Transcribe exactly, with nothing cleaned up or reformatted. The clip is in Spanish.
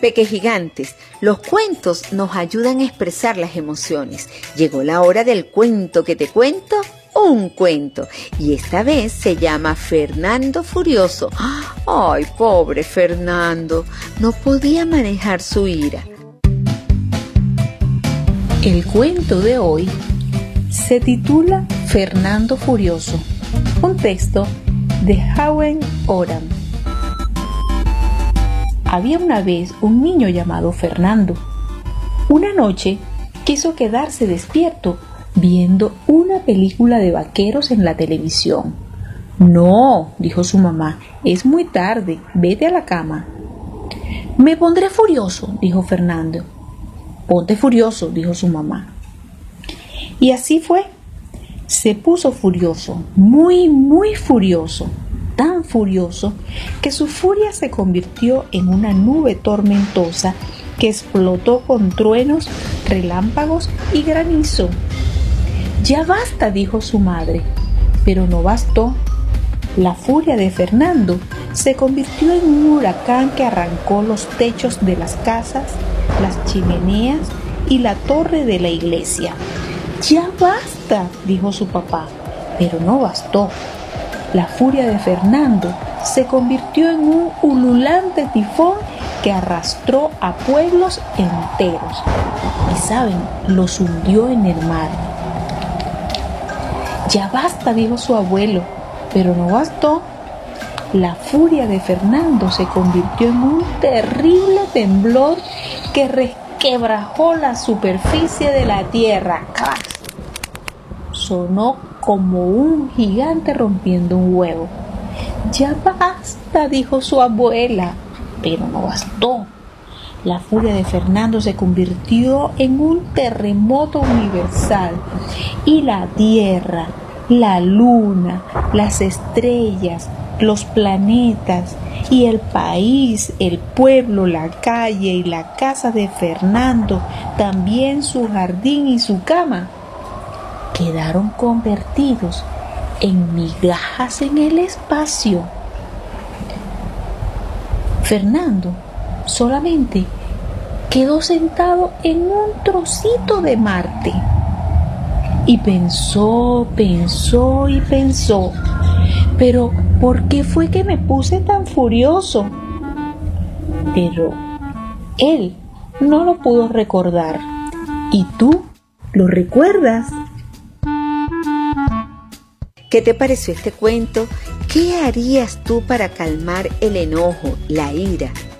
Pequegigantes, los cuentos nos ayudan a expresar las emociones. Llegó la hora del cuento que te cuento, un cuento. Y esta vez se llama Fernando Furioso. ¡Ay, pobre Fernando! No podía manejar su ira. El cuento de hoy se titula Fernando Furioso, un texto de Hawwen Oram. Había una vez un niño llamado Fernando. Una noche quiso quedarse despierto viendo una película de vaqueros en la televisión. No, dijo su mamá, es muy tarde, vete a la cama. Me pondré furioso, dijo Fernando. Ponte furioso, dijo su mamá. Y así fue. Se puso furioso, muy, muy furioso. Tan furioso que su furia se convirtió en una nube tormentosa que explotó con truenos, relámpagos y granizo. Ya basta, dijo su madre, pero no bastó. La furia de Fernando se convirtió en un huracán que arrancó los techos de las casas, las chimeneas y la torre de la iglesia. Ya basta, dijo su papá, pero no bastó. La furia de Fernando se convirtió en un ululante tifón que arrastró a pueblos enteros y, ¿saben?, los hundió en el mar. Ya basta, dijo su abuelo, pero no bastó. La furia de Fernando se convirtió en un terrible temblor que resquebrajó la superficie de la tierra. ¡Clac! Sonó como un gigante rompiendo un huevo. Ya basta, dijo su abuela, pero no bastó. La furia de Fernando se convirtió en un terremoto universal y la tierra, la luna, las estrellas, los planetas y el país, el pueblo, la calle y la casa de Fernando, también su jardín y su cama, quedaron convertidos en migajas en el espacio. Fernando solamente quedó sentado en un trocito de Marte y pensó, pensó y pensó. Pero, ¿por qué fue que me puse tan furioso? Pero él no lo pudo recordar. ¿Y tú lo recuerdas? ¿Qué te pareció este cuento? ¿Qué harías tú para calmar el enojo, la ira